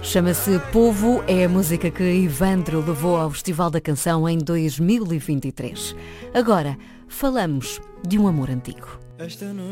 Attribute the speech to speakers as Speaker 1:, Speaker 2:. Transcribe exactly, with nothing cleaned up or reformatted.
Speaker 1: Chama-se Povo, é a música que Ivandro levou ao Festival da Canção em dois mil e vinte e três. Agora, falamos de um amor antigo.
Speaker 2: Esta noite